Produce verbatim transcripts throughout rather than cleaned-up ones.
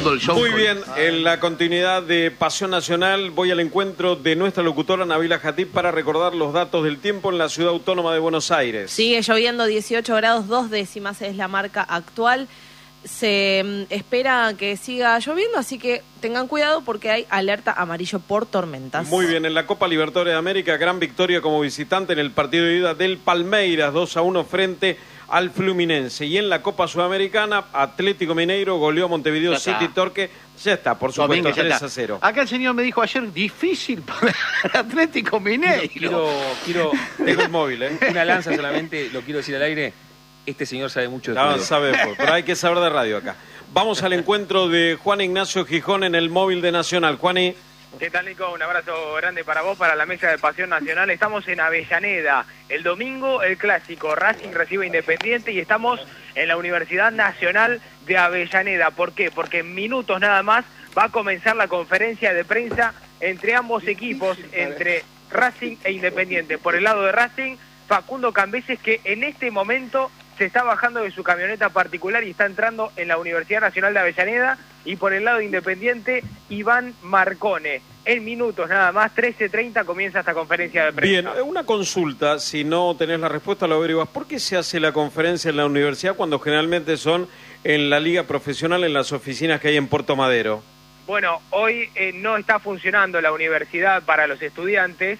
Fútbol Show. Muy bien, en la continuidad de Pasión Nacional voy al encuentro de nuestra locutora Nabila Jatib para recordar los datos del tiempo en la ciudad autónoma de Buenos Aires. Sigue lloviendo, dieciocho grados, dos décimas es la marca actual. Se espera que siga lloviendo, así que tengan cuidado porque hay alerta amarillo por tormentas. Muy bien, en la Copa Libertadores de América, gran victoria como visitante en el partido de ida del Palmeiras, dos a uno frente al Fluminense. Y en la Copa Sudamericana, Atlético Mineiro goleó a Montevideo City Torque. Ya está, por supuesto, tres a cero. Acá el señor me dijo ayer, difícil para el Atlético Mineiro. Quiero, quiero, tengo el móvil, ¿eh? Una lanza solamente, lo quiero decir al aire. Este señor sabe mucho de no, fútbol. Sabe, pero hay que saber de radio acá. Vamos al encuentro de Juan Ignacio Gijón en el móvil de Nacional. Juani. ¿Qué tal, Nico? Un abrazo grande para vos, para la mesa de Pasión Nacional. Estamos en Avellaneda. El domingo, el clásico. Racing recibe Independiente y estamos en la Universidad Nacional de Avellaneda. ¿Por qué? Porque en minutos nada más va a comenzar la conferencia de prensa entre ambos equipos, entre Racing e Independiente. Por el lado de Racing, Facundo Cambeses, que en este momento se está bajando de su camioneta particular y está entrando en la Universidad Nacional de Avellaneda. Y por el lado de Independiente, Iván Marcone. En minutos nada más, trece treinta, comienza esta conferencia de prensa. Bien, una consulta, si no tenés la respuesta lo averiguas. ¿Por qué se hace la conferencia en la universidad cuando generalmente son en la liga profesional, en las oficinas que hay en Puerto Madero? Bueno, hoy eh, no está funcionando la universidad para los estudiantes.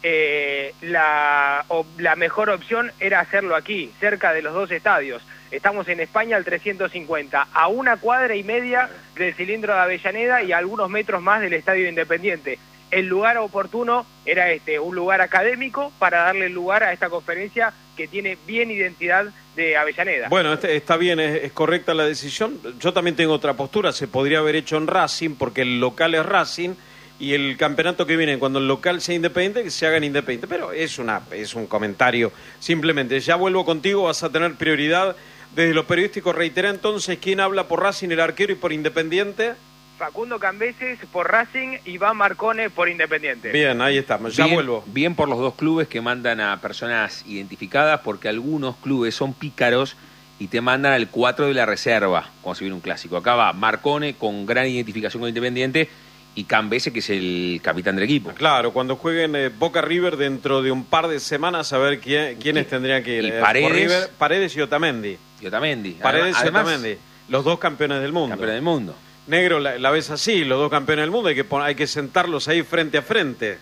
Eh, la, o, la mejor opción era hacerlo aquí, cerca de los dos estadios. Estamos en España al trescientos cincuenta, a una cuadra y media del cilindro de Avellaneda y a algunos metros más del Estadio Independiente. El lugar oportuno era este, un lugar académico para darle lugar a esta conferencia que tiene bien identidad de Avellaneda. Bueno, este, está bien, es, es correcta la decisión. Yo también tengo otra postura, se podría haber hecho en Racing porque el local es Racing. Y el campeonato que viene, cuando el local sea independiente, que se haga en independiente. Pero es una es un comentario. Simplemente, ya vuelvo contigo, vas a tener prioridad. Desde lo periodístico, reitera entonces, ¿quién habla por Racing, el arquero, y por Independiente? Facundo Cambeses por Racing, Iván Marcone por Independiente. Bien, ahí estamos, ya bien, vuelvo. Bien por los dos clubes que mandan a personas identificadas, porque algunos clubes son pícaros y te mandan al cuatro de la reserva, como si viene un clásico. Acá va Marcone con gran identificación con Independiente, y Cambeses, que es el capitán del equipo. Claro, cuando jueguen eh, Boca River dentro de un par de semanas, a ver quién, quiénes tendrían que ir. Y Eh, Paredes, por River, Paredes y Otamendi. Y Otamendi. Paredes además, y Otamendi, los dos campeones del mundo. Campeones del mundo. Negro, la, la ves así, los dos campeones del mundo, hay que, pon, hay que sentarlos ahí frente a frente.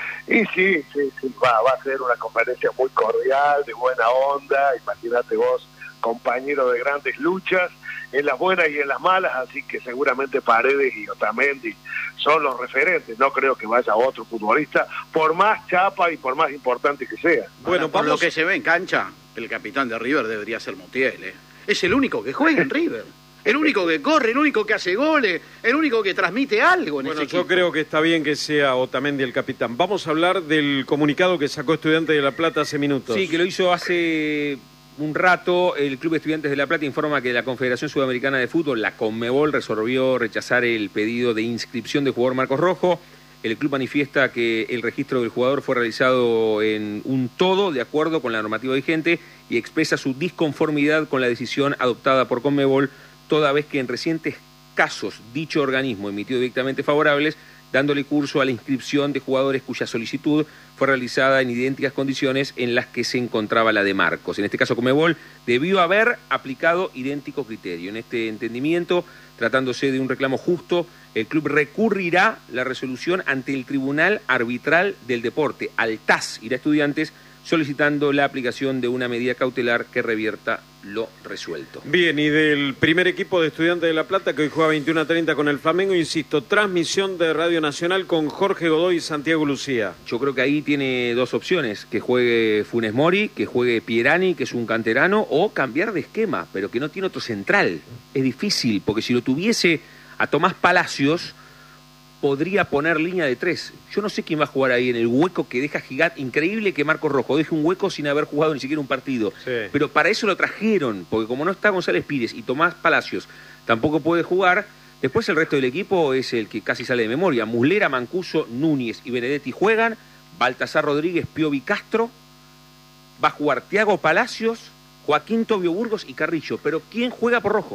Y sí, sí, sí, va, va a ser una conferencia muy cordial, de buena onda, imagínate vos, compañero de grandes luchas, en las buenas y en las malas, así que seguramente Paredes y Otamendi son los referentes. No creo que vaya otro futbolista, por más chapa y por más importante que sea. Bueno, Ahora, por vamos... lo que se ve en cancha, el capitán de River debería ser Montiel, ¿eh? Es el único que juega en River, el único que corre, el único que hace goles, el único que transmite algo en bueno, ese yo equipo. creo que está bien que sea Otamendi el capitán. Vamos a hablar del comunicado que sacó Estudiantes de La Plata hace minutos. Sí, que lo hizo hace un rato. El Club Estudiantes de La Plata informa que la Confederación Sudamericana de Fútbol, la Conmebol, resolvió rechazar el pedido de inscripción del jugador Marcos Rojo. El club manifiesta que el registro del jugador fue realizado en un todo, de acuerdo con la normativa vigente, y expresa su disconformidad con la decisión adoptada por Conmebol, toda vez que en recientes casos dicho organismo emitió dictámenes favorables, dándole curso a la inscripción de jugadores cuya solicitud fue realizada en idénticas condiciones en las que se encontraba la de Marcos. En este caso, Conmebol debió haber aplicado idéntico criterio. En este entendimiento, tratándose de un reclamo justo, el club recurrirá la resolución ante el Tribunal Arbitral del Deporte, al T A S, irá a Estudiantes, solicitando la aplicación de una medida cautelar que revierta lo resuelto. Bien, y del primer equipo de Estudiantes de La Plata, que hoy juega veintiuno a treinta con el Flamengo, insisto, transmisión de Radio Nacional con Jorge Godoy y Santiago Lucía. Yo creo que ahí tiene dos opciones, que juegue Funes Mori, que juegue Pierani, que es un canterano, o cambiar de esquema, pero que no tiene otro central. Es difícil, porque si lo tuviese a Tomás Palacios, podría poner línea de tres. Yo no sé quién va a jugar ahí en el hueco que deja gigante. Increíble que Marcos Rojo deje un hueco sin haber jugado ni siquiera un partido. Sí. Pero para eso lo trajeron, porque como no está González Pires y Tomás Palacios tampoco puede jugar, después el resto del equipo es el que casi sale de memoria. Muslera, Mancuso, Núñez y Benedetti juegan, Baltasar Rodríguez, Piovi Castro, va a jugar Thiago Palacios, Joaquín Tobio Burgos y Carrillo. Pero ¿quién juega por Rojo?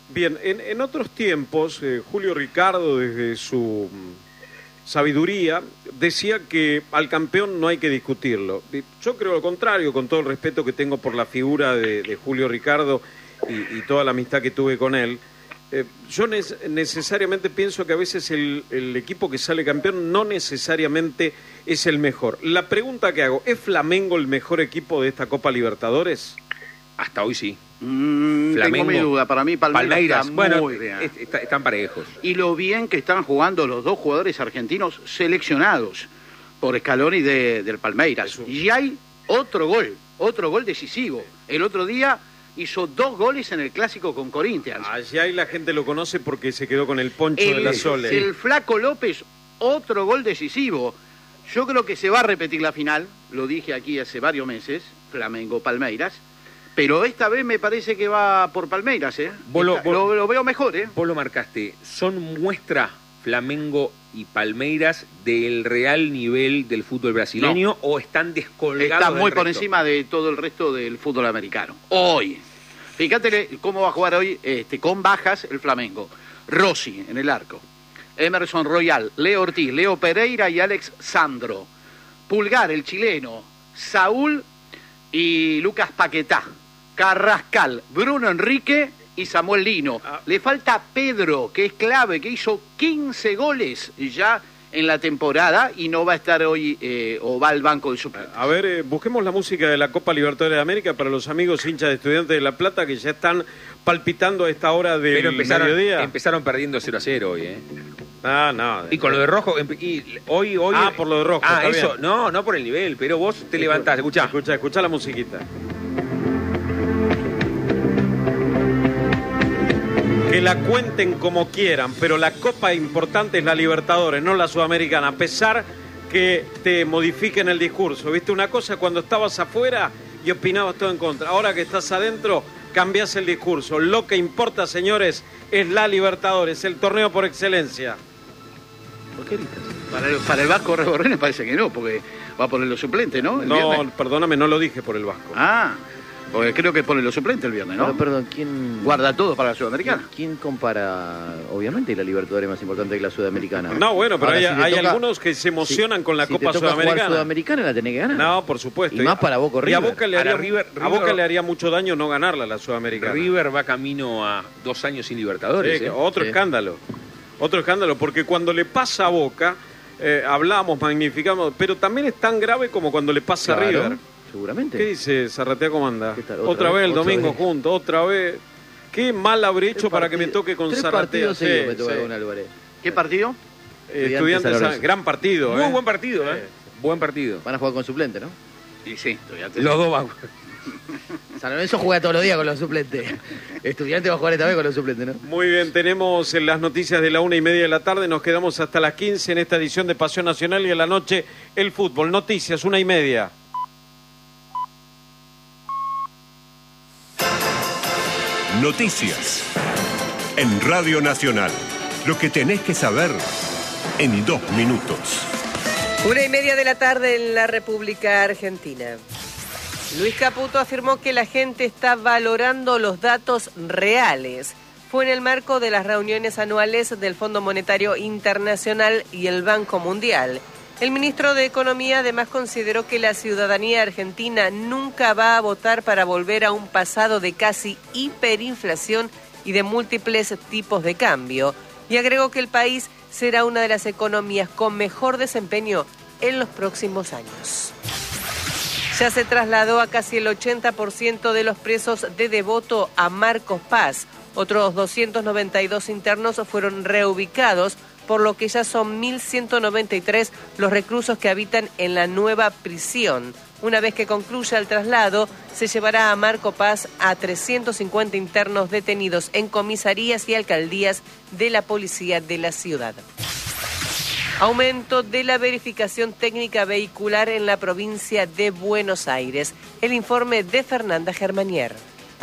Bien, en, en otros tiempos, eh, Julio Ricardo, desde su mm, sabiduría, decía que al campeón no hay que discutirlo. Yo creo lo contrario, con todo el respeto que tengo por la figura de, de Julio Ricardo y, y toda la amistad que tuve con él. Eh, yo ne necesariamente pienso que a veces el, el equipo que sale campeón no necesariamente es el mejor. La pregunta que hago, ¿es Flamengo el mejor equipo de esta Copa Libertadores? Hasta hoy sí. Mm, tengo mi duda, para mí Palmeiras, Palmeiras está bueno, muy bien. est est están parejos. Y lo bien que están jugando los dos jugadores argentinos seleccionados por Scaloni de, del Palmeiras. Eso. Y hay otro gol, otro gol decisivo. El otro día hizo dos goles en el Clásico con Corinthians. Allá ahí la gente lo conoce porque se quedó con el poncho el, de la Sole. el Flaco López, otro gol decisivo. Yo creo que se va a repetir la final, lo dije aquí hace varios meses, Flamengo-Palmeiras, pero esta vez me parece que va por Palmeiras, ¿eh? Vos lo, Esta- vos- lo, lo veo mejor, ¿eh? Vos lo marcaste. ¿Son muestra Flamengo y Palmeiras del real nivel del fútbol brasileño o están descolgados Está del muy por resto? encima de todo el resto del fútbol americano. Hoy. Fíjate cómo va a jugar hoy este, con bajas el Flamengo. Rossi en el arco. Emerson Royal, Leo Ortiz, Leo Pereira y Alex Sandro. Pulgar, el chileno. Saúl y Lucas Paquetá. Carrascal, Bruno Enrique y Samuel Lino. Ah. Le falta Pedro, que es clave, que hizo quince goles ya en la temporada y no va a estar hoy eh, o va al banco de suplentes. A ver, eh, busquemos la música de la Copa Libertadores de América para los amigos hinchas de Estudiantes de La Plata que ya están palpitando a esta hora del Pero empezaron, mediodía. empezaron perdiendo cero a cero hoy, ¿eh? Ah, no. Y con lo de Rojo, empe- y hoy, hoy... Ah, por lo de Rojo, Ah, está eso, bien. no, no por el nivel, pero vos te levantás, escuchá. Escucha, escucha la musiquita. Que la cuenten como quieran, pero la copa importante es la Libertadores, no la Sudamericana, a pesar que te modifiquen el discurso. ¿Viste? Una cosa cuando estabas afuera y opinabas todo en contra. Ahora que estás adentro, cambias el discurso. Lo que importa, señores, es la Libertadores, el torneo por excelencia. ¿Por qué gritas? Para el, para el Vasco Reborrén parece que no, porque va a poner los suplentes, ¿no? El No, viernes. perdóname, no lo dije por el Vasco. Ah, porque creo que pone los suplentes el viernes, ¿no? Pero, perdón, ¿quién, Guarda todo para la Sudamericana. ¿quién compara? Obviamente la Libertadores es más importante que la Sudamericana. No, bueno, pero Ahora, hay, si te hay toca- algunos que se emocionan si- con la si Copa te toca Sudamericana. jugar Sudamericana la tenés que ganar. No, por supuesto. Y más para Boca Y a River. Boca le Ahora, haría, River- a Boca River- le haría mucho daño no ganarla la Sudamericana. River va camino a dos años sin Libertadores, Sí, ¿eh? otro Sí. escándalo. Otro escándalo, porque cuando le pasa a Boca, eh, hablamos, magnificamos, pero también es tan grave como cuando le pasa a Claro, River. seguramente. ¿Qué dice Zarratea Comanda? ¿Qué tal? Otra, Otra vez vez, el otra domingo vez. juntos, otra vez. Qué mal habré hecho Tres para que me partidos- toque con tres Zarratea. partidos Sí, seguidos me toca sí. con Álvarez. ¿Qué partido? Eh, Estudiantes Estudiantes, San Lorenzo. gran partido, Muy ¿eh? buen partido, ¿eh? Buen partido. Van a jugar con suplente, ¿no? Y sí, estudiantes. Los dos van. San Lorenzo juega todos los días con los suplentes. Estudiante va a jugar esta vez con los suplentes, ¿no? Muy bien, tenemos en las noticias de la una y media de la tarde, nos quedamos hasta las quince en esta edición de Pasión Nacional y en la noche el fútbol. Noticias, una y media. Noticias. En Radio Nacional. Lo que tenés que saber en dos minutos. Una y media de la tarde en la República Argentina. Luis Caputo afirmó que la gente está valorando los datos reales. Fue en el marco de las reuniones anuales del Fondo Monetario Internacional y el Banco Mundial. El ministro de Economía además consideró que la ciudadanía argentina nunca va a votar para volver a un pasado de casi hiperinflación y de múltiples tipos de cambio. Y agregó que el país será una de las economías con mejor desempeño en los próximos años. Ya se trasladó a casi el ochenta por ciento de los presos de Devoto a Marcos Paz. Otros doscientos noventa y dos internos fueron reubicados, por lo que ya son mil ciento noventa y tres los reclusos que habitan en la nueva prisión. Una vez que concluya el traslado, se llevará a Marco Paz a trescientos cincuenta internos detenidos en comisarías y alcaldías de la policía de la ciudad. Aumento de la verificación técnica vehicular en la provincia de Buenos Aires. El informe de Fernanda Germanier.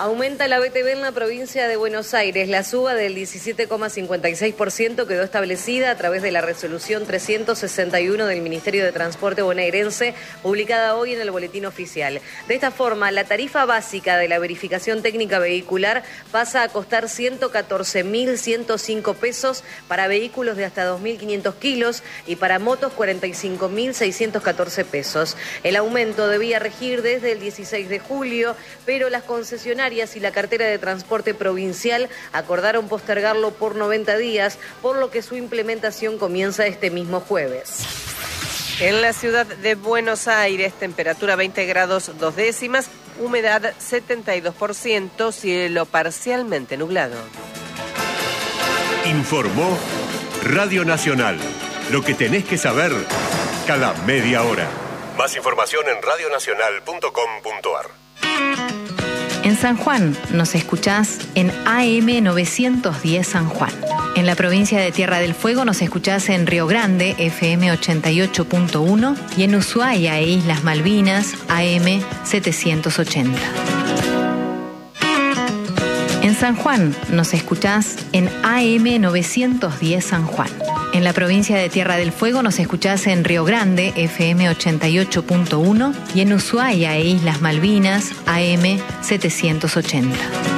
Aumenta la B T V en la provincia de Buenos Aires. La suba del diecisiete coma cincuenta y seis por ciento quedó establecida a través de la resolución trescientos sesenta y uno del Ministerio de Transporte bonaerense, publicada hoy en el Boletín Oficial. De esta forma, la tarifa básica de la verificación técnica vehicular pasa a costar ciento catorce mil ciento cinco pesos para vehículos de hasta dos mil quinientos kilos y para motos cuarenta y cinco mil seiscientos catorce pesos. El aumento debía regir desde el dieciséis de julio, pero las concesionarias y la cartera de transporte provincial acordaron postergarlo por noventa días, por lo que su implementación comienza este mismo jueves. En la ciudad de Buenos Aires, temperatura veinte grados dos décimas, humedad setenta y dos por ciento, cielo parcialmente nublado. Informó Radio Nacional. Lo que tenés que saber cada media hora. Más información en radio nacional punto com punto a r. En San Juan nos escuchás en A M novecientos diez San Juan. En la provincia de Tierra del Fuego nos escuchás en Río Grande, F M ochenta y ocho punto uno, y en Ushuaia e Islas Malvinas, A M setecientos ochenta. En San Juan nos escuchás en A M novecientos diez San Juan. En la provincia de Tierra del Fuego nos escuchás en Río Grande, F M ochenta y ocho punto uno, y en Ushuaia e Islas Malvinas, A M setecientos ochenta.